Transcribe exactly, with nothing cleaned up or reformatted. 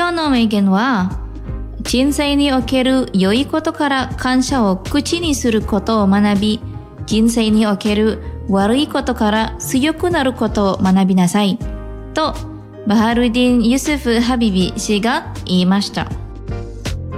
今の名言は、人生における良いことから感謝を口にすることを学び、人生における悪いことから強くなることを学びなさいとバハルディン・ユスフ・ハビビ氏が言いました。